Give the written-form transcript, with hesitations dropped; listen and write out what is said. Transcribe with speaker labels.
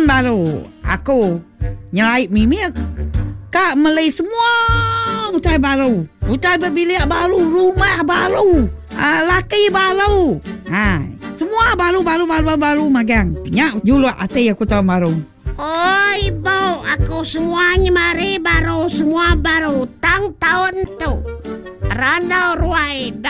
Speaker 1: baru. Aku nyai Mimik. Kak beli semua hutan baru. Hutan berbilik baru, rumah baru, laki baru. Semua baru magang. Nyak juluk hati aku tahun baru.
Speaker 2: Oi, bau, aku semuanya mari baru, semua baru. Tahun tu. Ranau ruai.